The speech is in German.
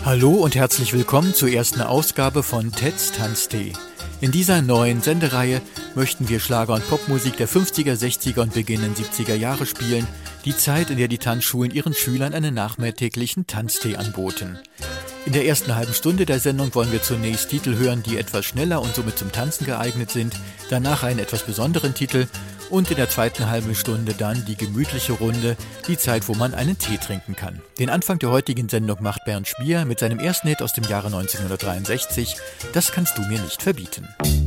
Hallo und herzlich willkommen zur ersten Ausgabe von Teds Tanztee. In dieser neuen Sendereihe möchten wir Schlager- und Popmusik der 50er, 60er und beginnenden 70er Jahre spielen, die Zeit, in der die Tanzschulen ihren Schülern einen nachmittäglichen Tanztee anboten. In der ersten halben Stunde der Sendung wollen wir zunächst Titel hören, die etwas schneller und somit zum Tanzen geeignet sind, danach einen etwas besonderen Titel und in der zweiten halben Stunde dann die gemütliche Runde, die Zeit, wo man einen Tee trinken kann. Den Anfang der heutigen Sendung macht Bernd Spier mit seinem ersten Hit aus dem Jahre 1963, Das kannst du mir nicht verbieten.